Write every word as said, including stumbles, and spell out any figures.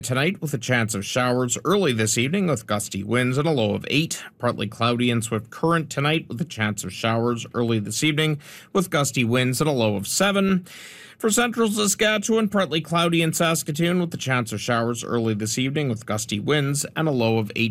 Tonight with a chance of showers early this evening with gusty winds and a low of eight. Partly cloudy and swift current tonight with a chance of showers early this evening with gusty winds and a low of seven. For central Saskatchewan, partly cloudy in Saskatoon with a chance of showers early this evening with gusty winds and a low of eight.